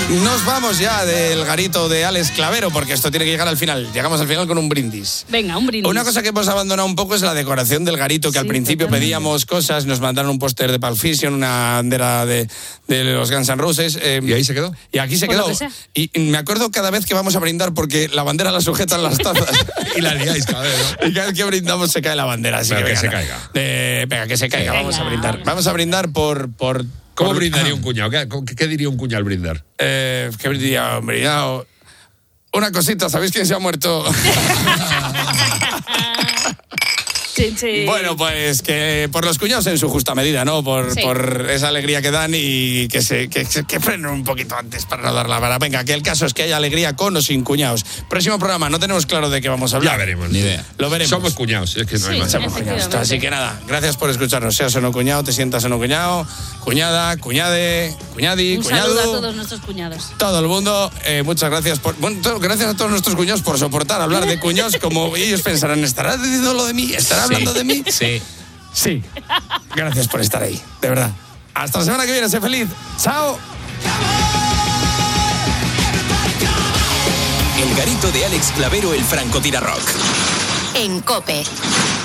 Nos vamos ya del garito de Alex Clavero, porque esto tiene que llegar al final. Llegamos al final con un brindis. Venga, un brindis. Una cosa que hemos abandonado un poco es la decoración del garito, que al principio totalmente. pedíamos cosas, nos mandaron un póster de Pulp Fiction, una bandera de los Guns N' Roses. ¿Y ahí se quedó? Y aquí se Por lo quedó. que sea. Y me acuerdo cada vez que vamos a brindar, porque la bandera la sujetan las tazas. Y la liáis cada vez, ¿no? Y cada vez que brindamos se cae la bandera. Así Pero que venga, se caiga. Venga, que se caiga. Venga, Vamos a brindar. vamos. Vamos a brindar por ¿Cómo brindaría un cuñado? ¿Qué diría un cuñado al brindar? ¿Qué brindaría un brindado? Una cosita, ¿sabéis quién se ha muerto? Sí, sí. Bueno, pues que por los cuñados en su justa medida, ¿no? Por esa alegría que dan y que frenen un poquito antes para no dar la vara. Venga, que el caso es que haya alegría con o sin cuñados. Próximo programa, no tenemos claro de qué vamos a hablar. Ya veremos. Ni idea. Lo veremos. Somos cuñados, es que no hay Sí, más. Somos cuñados. Efectivamente. Así que nada, gracias por escucharnos. Seas o no cuñado, te sientas o no cuñado, cuñada, cuñade, cuñadi, Un cuñado. saludo a todos nuestros cuñados. Todo el mundo, muchas gracias gracias a todos nuestros cuñados por soportar hablar de cuñados, como ellos pensarán, ¿estará diciendo lo de mí? ¿Estará hablando de mí? Sí. Sí. Gracias por estar ahí, de verdad. Hasta la semana que viene, sé feliz. ¡Chao! El garito de Alex Clavero, el francotirador. En COPE.